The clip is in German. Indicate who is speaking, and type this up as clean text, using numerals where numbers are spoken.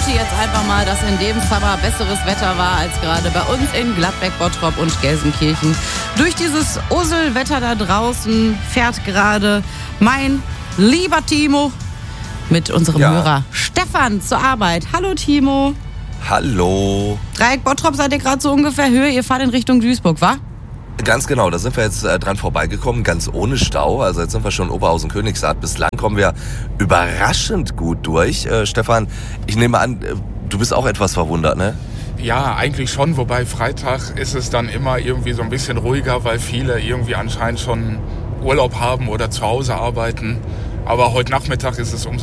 Speaker 1: vermute jetzt einfach mal, dass in dem Sommer besseres Wetter war als gerade bei uns in Gladbeck, Bottrop und Gelsenkirchen. Durch dieses Uselwetter da draußen fährt gerade mein lieber Timo mit unserem Hörer Stefan zur Arbeit. Hallo Timo.
Speaker 2: Hallo.
Speaker 1: Dreieck Bottrop seid ihr gerade so ungefähr Höhe, ihr fahrt in Richtung Duisburg, wa?
Speaker 2: Ganz genau, da sind wir jetzt dran vorbeigekommen, ganz ohne Stau. Also jetzt sind wir schon in Oberhausen-Königshardt. Bislang kommen wir überraschend gut durch. Stefan, ich nehme an, du bist auch etwas verwundert, ne?
Speaker 3: Ja, eigentlich schon, wobei Freitag ist es dann immer irgendwie so ein bisschen ruhiger, weil viele irgendwie anscheinend schon Urlaub haben oder zu Hause arbeiten. Aber heute Nachmittag ist es umso